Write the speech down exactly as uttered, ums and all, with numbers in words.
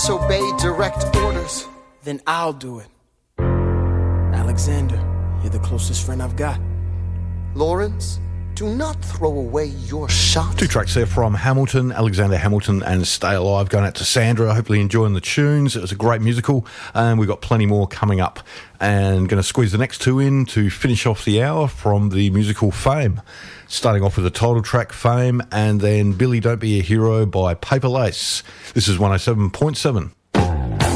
disobey direct orders, then I'll do it. Alexander, you're the closest friend I've got. Lawrence, do not throw away your shot. Two tracks there from Hamilton, Alexander Hamilton and Stay Alive. Going out to Sandra, hopefully enjoying the tunes. It was a great musical, and we've got plenty more coming up. And going to squeeze the next two in to finish off the hour from the musical Fame. Starting off with the title track, Fame, and then Billy Don't Be a Hero by Paper Lace. This is one oh seven point seven.